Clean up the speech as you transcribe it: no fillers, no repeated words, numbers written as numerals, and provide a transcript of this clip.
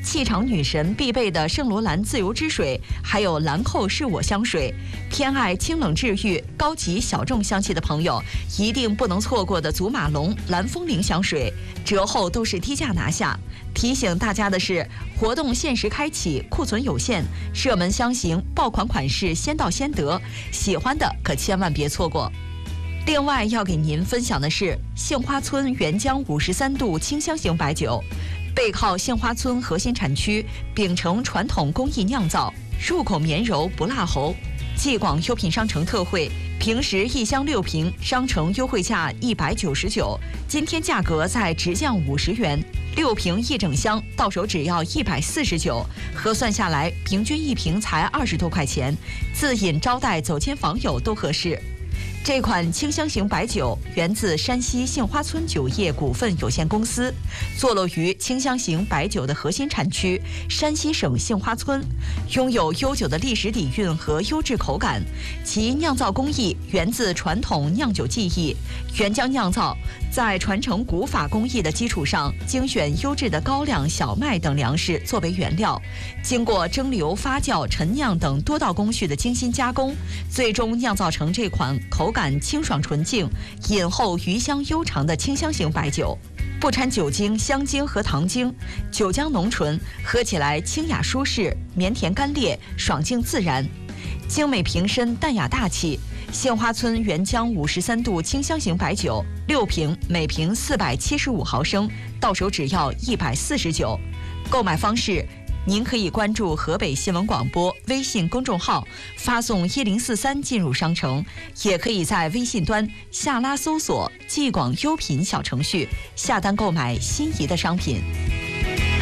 气场女神必备的圣罗兰自由之水，还有兰蔻是我香水。偏爱清冷治愈、高级小众香气的朋友，一定不能错过的祖马龙蓝风铃香水，折后都是低价拿下。提醒大家的是，活动限时开启，库存有限，热门香型爆款款式先到先得，喜欢的可千万别错过。另外要给您分享的是杏花村原浆53度清香型白酒，背靠杏花村核心产区，秉承传统工艺酿造，入口绵柔不辣喉。继广优品商城特惠，平时1箱6瓶，商城优惠价199，今天价格再直降50元，6瓶1整箱，到手只要149，核算下来平均1瓶才20多块钱，自饮招待走亲访友都合适。这款清香型白酒源自山西杏花村酒业股份有限公司，坐落于清香型白酒的核心产区山西省杏花村，拥有悠久的历史底蕴和优质口感。其酿造工艺源自传统酿酒技艺，原浆酿造，在传承古法工艺的基础上，精选优质的高粱、小麦等粮食作为原料，经过蒸馏、发酵、陈酿等多道工序的精心加工，最终酿造成这款口感清爽纯净、饮后余香悠长的清香型白酒。不掺酒精、香精和糖精，酒浆浓醇，喝起来清雅舒适、绵甜干裂、爽净自然，精美瓶身，淡雅大气。杏花村原浆53度清香型白酒，6瓶，每瓶475毫升，到手只要149。购买方式，您可以关注河北新闻广播微信公众号，发送1043进入商城，也可以在微信端下拉搜索“继广优品”小程序，下单购买心仪的商品。